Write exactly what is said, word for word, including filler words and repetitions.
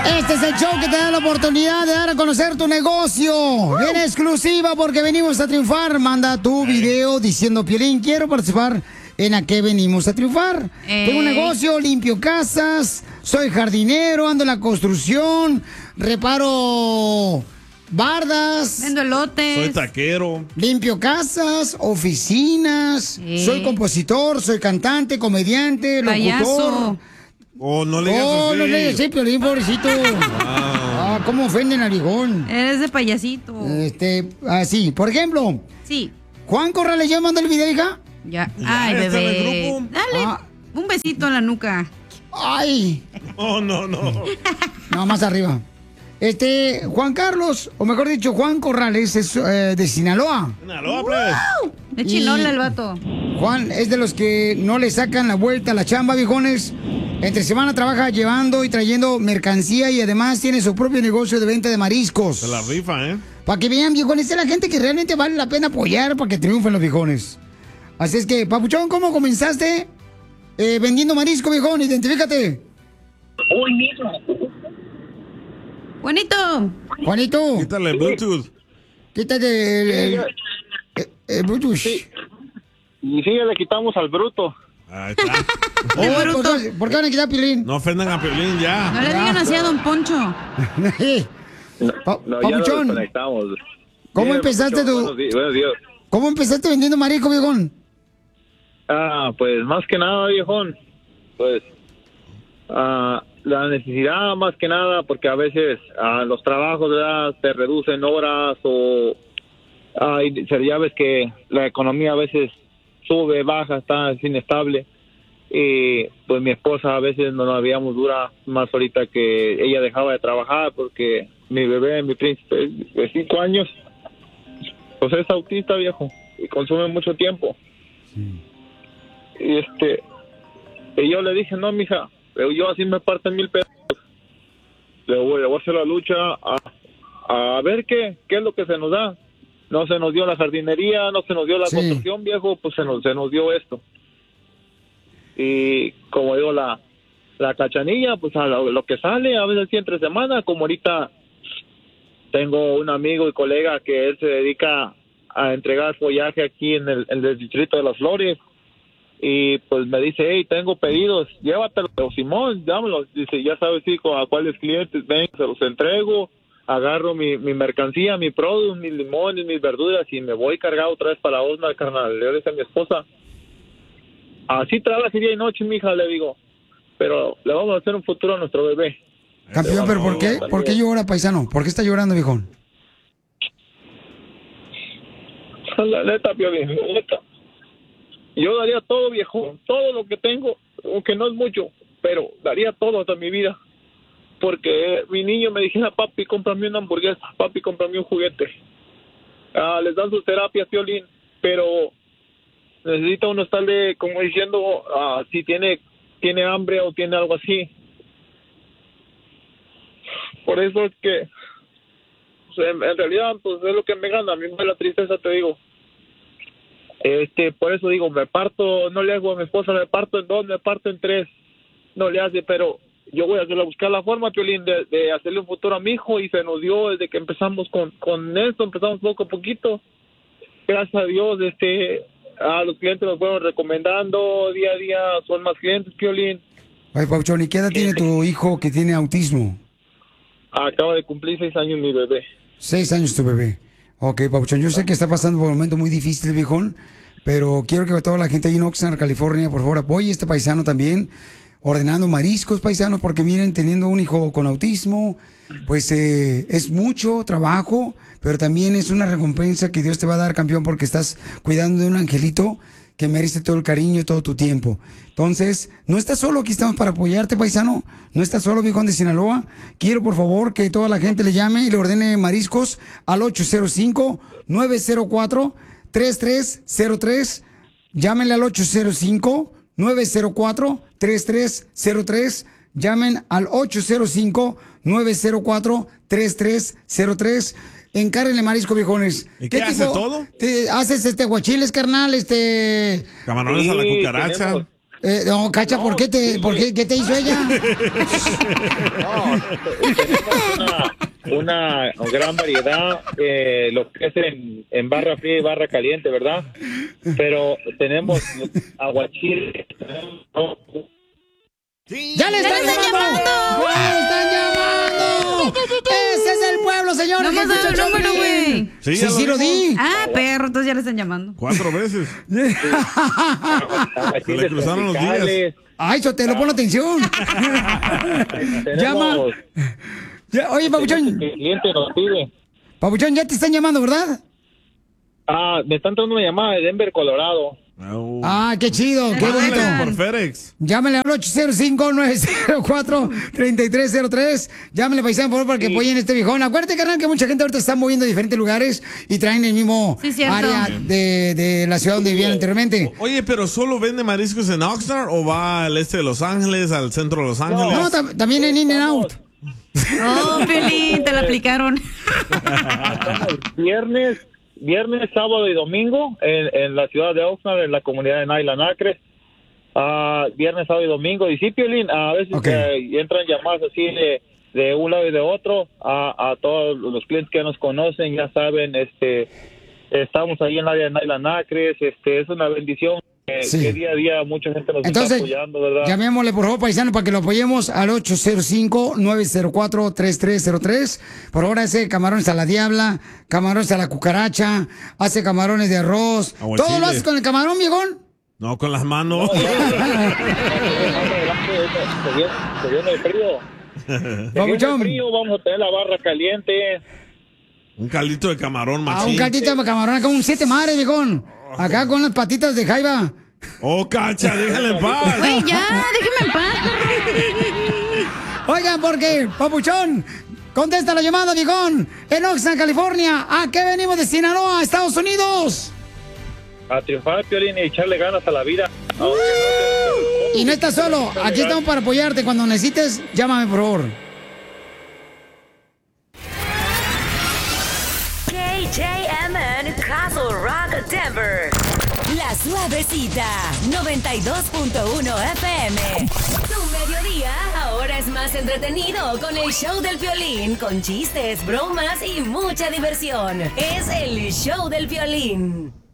Este es el show que te da la oportunidad de dar a conocer tu negocio en exclusiva porque venimos a triunfar. Manda tu video diciendo, Piolín, quiero participar en a qué venimos a triunfar. Eh. Tengo un negocio, limpio casas, soy jardinero, ando en la construcción, reparo bardas. Vendo elotes. Soy taquero. Limpio casas, oficinas, Eh. soy compositor, soy cantante, comediante, locutor. Payaso. Oh, no le digas Oh, así. no le digas así, Piolín, pobrecito. Ah, cómo ofenden a Arijón. Eres de payasito. Este, así, por ejemplo, Sí. Juan Corrales, ¿ya mandó el video, hija? Ya. Ya, Ay, ya está en el bebé. grupo. Dale Ah. un besito en la nuca. Ay, Oh, no, no. no, más arriba. Este, Juan Carlos, o mejor dicho, Juan Corrales, es eh, de Sinaloa. Sinaloa, pues. De Y- chinola el vato. Juan es de los que no le sacan la vuelta a la chamba, viejones. Entre semana trabaja llevando y trayendo mercancía y además tiene su propio negocio de venta de mariscos. Se la rifa, ¿eh? Para que vean, viejones, es la gente que realmente vale la pena apoyar para que triunfen los viejones. Así es que, Papuchón, ¿cómo comenzaste eh, vendiendo marisco, viejón? Identifícate. Hoy mismo. Juanito. Juanito, Quítale el Bluetooth. quítate el, el, el- el Bluetooth. Y sí, le quitamos al bruto. Ahí está. Oh, bruto. ¿por, qué, ¿Por qué van a quitar Pilín? No ofendan a Piolín No ya. le digan así a Don Poncho. Pa- No, ya nos Papuchón, desconectamos. ¿cómo Bien, empezaste Papuchón, tú? Buenos días. Buenos días. ¿Cómo empezaste vendiendo marisco, viejón? Ah, pues más que nada, viejón. Pues ah, la necesidad más que nada, porque a veces ah, los trabajos, ¿verdad?, te reducen horas o ah, y ya ves que la economía a veces sube, baja, está es inestable. Y pues mi esposa a veces no nos habíamos dura más ahorita que ella dejaba de trabajar porque mi bebé, mi príncipe de cinco años, pues es autista, viejo, y consume mucho tiempo. Y este, y yo le dije, no, mija, yo así me parten mil pesos. Le voy, le voy a hacer la lucha a, a ver qué, qué es lo que se nos da. No se nos dio la jardinería, no se nos dio la Sí. construcción, viejo, pues se nos, se nos dio esto. Y como digo, la, la cachanilla, pues a lo, lo que sale, a veces sí entre semana, como ahorita tengo un amigo y colega que él se dedica a entregar follaje aquí en el, en el distrito de Las Flores. Y pues me dice, hey, tengo pedidos, llévatelo, Simón, dámelos. Dice, ya sabes, hijo, a cuáles clientes ven, se los entrego, agarro mi, mi mercancía, mi producto, mis limones, mis verduras y me voy cargado otra vez para Osma, carnal. Le dice a mi esposa, así trabaja día y noche, mija, le digo, pero le vamos a hacer un futuro a nuestro bebé. Campeón, pero ¿por qué? ¿Por qué llora, paisano? ¿Por qué está llorando, viejón? La neta, Piolín, la neta. Yo daría todo, viejo, todo lo que tengo, aunque no es mucho, pero daría todo hasta mi vida. Porque mi niño me dijera, papi, cómprame una hamburguesa, papi, cómprame un juguete. Ah, les dan sus terapias, Piolín, pero necesita uno estarle como diciendo ah, si tiene, tiene hambre o tiene algo así. Por eso es que, pues, en, en realidad, pues es lo que me gana, a mí me da la tristeza, te digo. Este, por eso digo, me parto, no le hago a mi esposa, me parto en dos, me parto en tres, no le hace, pero yo voy a hacerle, buscar la forma, Piolín, de, de hacerle un futuro a mi hijo y se nos dio desde que empezamos con, con esto, empezamos poco a poquito, gracias a Dios, este, a los clientes nos fueron recomendando, día a día son más clientes, Piolín. Ay, Papuchón, ¿y qué edad tiene tu hijo que tiene autismo? Acaba de cumplir seis años mi bebé. Seis años tu bebé. Ok, Papuchón, yo sé que está pasando por un momento muy difícil, viejón, pero quiero que toda la gente ahí en Oxnard, California, por favor, apoye a este paisano también, ordenando mariscos, paisanos, porque miren, teniendo un hijo con autismo, pues eh, es mucho trabajo, pero también es una recompensa que Dios te va a dar, campeón, porque estás cuidando de un angelito que merece todo el cariño y todo tu tiempo. Entonces, no estás solo, aquí estamos para apoyarte, paisano. No estás solo, viejón de Sinaloa. Quiero, por favor, que toda la gente le llame y le ordene mariscos al ocho cero cinco, nueve cero cuatro, tres tres cero tres. Llámenle al ocho cero cinco, nueve cero cuatro, tres tres cero tres. Llamen al ocho cero cinco, nueve cero cuatro, tres tres cero tres. Encárguenle marisco, viejones. ¿Y qué hace todo? ¿Te haces este guachiles, carnal? Este... Camarones a la Sí, cucaracha. tenemos- Eh, no, Cacha, ¿por qué te, por qué, qué te hizo ella? No, tenemos una, una gran variedad, eh, lo que es en, en barra fría y barra caliente, ¿verdad? Pero tenemos aguachile. ¡Ya le están, están llamando! llamando! ¡Ya le están llamando! ¡Ese es el pueblo, señores! No que me escucha da el número, Choplin. güey. Sí, Sí, ya sí, lo lo di. Ah, perro, entonces ya le están llamando. Cuatro veces. Se le Aguachiles cruzaron los días. tropicales. Ay, Sotelo, pon atención. Llama. Tenemos Ya, oye, Papuchón, que el cliente nos pide. Papuchón, ya te están llamando, ¿verdad? Ah, me están dando una llamada de Denver, Colorado. Oh. Ah, qué chido, qué Ándale. bonito. Por FedEx. Llámenle al ocho cero cinco, nueve cero cuatro, tres tres cero tres. Llámenle, paisano, por favor, para que apoyen este viejón. Acuérdate, carnal, que mucha gente ahorita está moviendo a diferentes lugares y traen el mismo Sí, cierto. área de, de la ciudad donde vivían anteriormente. Oye, pero ¿solo vende mariscos en Oxnard o va al este de Los Ángeles, al centro de Los Ángeles? No, tam- también en In and Out. Oh, Pelín, te la aplicaron. Viernes, viernes, sábado y domingo en, en la ciudad de Oxnard, en la comunidad de Nyland Acres. Ah, viernes, sábado y domingo. Y sí, Piolín, a veces Ok. eh, entran llamadas así de, de un lado y de otro a, a todos los clientes que nos conocen, ya saben, este, estamos ahí en el área de Nyland Acres, este, es una bendición que, Sí. que día a día mucha gente nos Entonces, está apoyando, ¿verdad? llamémosle, por favor, paisano, para que lo apoyemos al ocho cero cinco, nueve cero cuatro, tres tres cero tres. Por ahora hace camarones a la diabla, camarones a la cucaracha, hace camarones de arroz. Aguachile. ¿Todo lo haces con el camarón, viejón? No, con las manos. Se viene, se viene el frío. Se viene Papuchón. el frío, vamos a tener la barra caliente. Un caldito de camarón, A machín. un caldito de camarón, acá un siete mares, viejón. Acá con las patitas de jaiba. Oh, Cacha, déjale en paz. Güey, ya, déjeme en paz. Oigan, porque, papuchón, contesta la llamada, viejón. En Oxnard, California. ¿A qué venimos de Sinaloa, Estados Unidos? A triunfar, Piolín, y echarle ganas a la vida. Y no estás solo. Aquí estamos para apoyarte. Cuando necesites, llámame, por favor. K J M N Castle Rock, Denver. La Suavecita, noventa y dos punto uno F M. Tu mediodía ahora es más entretenido con el show del Piolín, con chistes, bromas y mucha diversión. Es el show del Piolín.